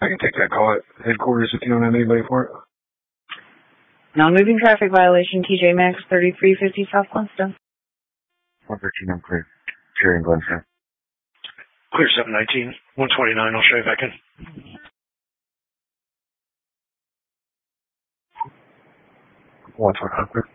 I can take that call at headquarters if you don't have anybody for it. Non-moving traffic violation, TJ Maxx, 3350 South Glenstone. 113, I'm clear. Jerry and Glenstone. Clear 719, 129, I'll show you back in. 129, clear.